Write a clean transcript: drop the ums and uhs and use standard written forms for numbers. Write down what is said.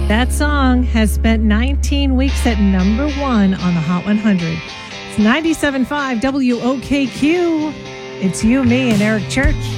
That song has spent 19 weeks at number 1 on the Hot 100. It's 97.5 WOKQ. It's you, me, and Eric Church.